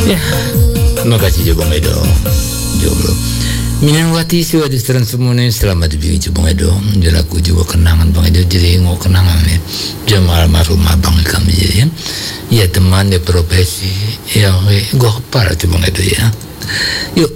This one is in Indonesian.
Ya, makasih Bang Edo. Jomblo. Minangwati siwa di seteran semuanya selamat dibikin Bang Edo. Jadi aku juga kenangan Bang Edo jadi ngau kenangan ya. Jamal marhum abang kami jadi ya teman di profesi yang gue kepala Bang Edo ya. Yuk